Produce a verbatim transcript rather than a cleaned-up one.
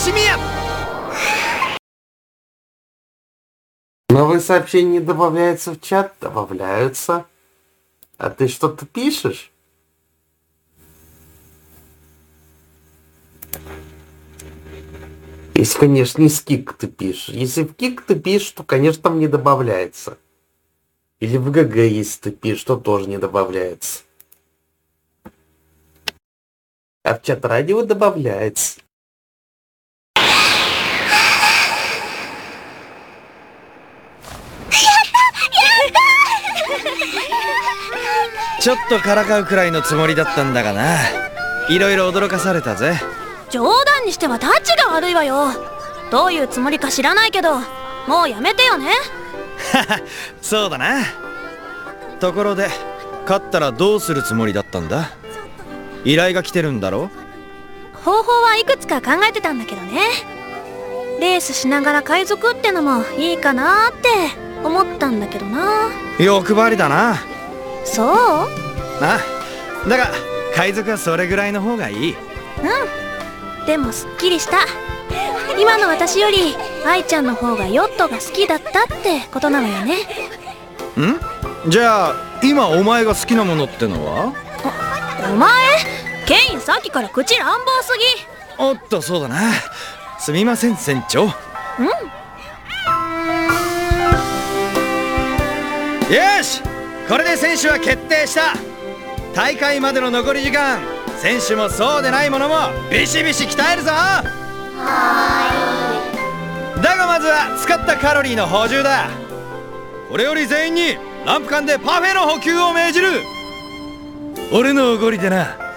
семье. Новые сообщения не добавляются в чат? Добавляются. А ты что-то пишешь? Если, конечно, не с кик ты пишешь. Если в кик ты пишешь, то, конечно, там не добавляется. Или в ГГ, если ты пишешь, то тоже не добавляется. А в чат радио добавляется. ちょっとからかうくらいのつもりだったんだがな。いろいろ驚かされたぜ。 冗談にしてはタッチが悪いわよ。どういうつもりか知らないけど、もうやめてよね。 そうだな。ところで勝ったらどうするつもりだったんだ？依頼が来てるんだろ？ 方法はいくつか考えてたんだけどね。レースしながら海賊ってのもいいかなって思ったんだけどな。 欲張りだな。 そう？ あ、だが海賊はそれぐらいの方がいい。 うん。でもすっきりした。今の私より愛ちゃんの方がヨットが好きだったってことなのよね。 ん？じゃあ今お前が好きなものってのは？ お、お前ケインさっきから口乱暴すぎ。おっとそうだな。すみません船長。うん。よし、これで選手は決定した。大会までの残り時間、選手もそうでないものもビシビシ鍛えるぞ。はーい。だがまずは使ったカロリーの補充だ。これより全員にランプ間でパフェの補給を命じる。俺のおごりでな。